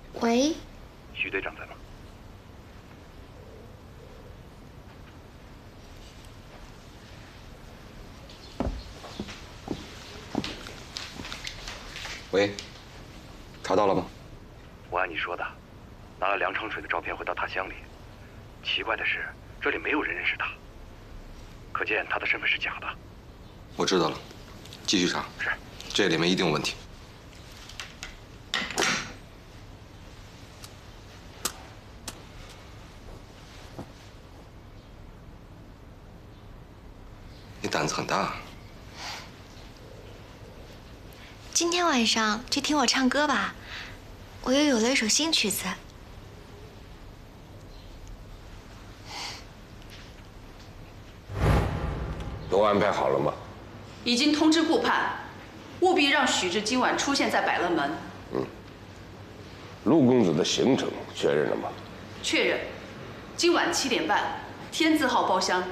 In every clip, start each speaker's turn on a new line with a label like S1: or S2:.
S1: 喂，
S2: 徐队长在吗？
S3: 喂，查到了吗？
S2: 我按你说的，拿了梁长水的照片回到他乡里。奇怪的是，这里没有人认识他，可见他的身份是假的。
S3: 我知道了，继续查。
S2: 是，
S3: 这里面一定有问题。你胆子很大。
S1: 今天晚上去听我唱歌吧，我又有了一首新曲子。
S4: 都安排好了吗？
S5: 已经通知顾盼，务必让许志今晚出现在百乐门。
S4: 陆公子的行程确认了吗？
S5: 确认，今晚7点半，天字号包厢。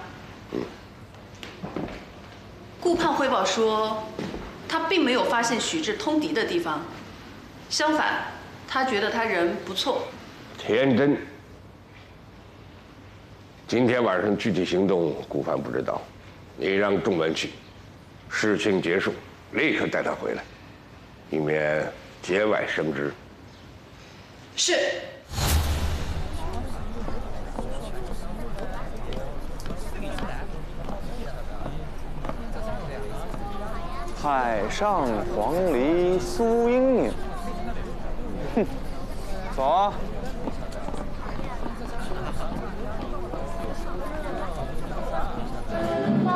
S5: 顾盼汇报说，他并没有发现许志通敌的地方，相反，他觉得他人不错。
S4: 天真。今天晚上具体行动，顾盼不知道，你让仲文去，事情结束立刻带他回来，以免节外生枝。
S5: 是。
S6: 海上黄鹂苏英鸣。哼，走啊！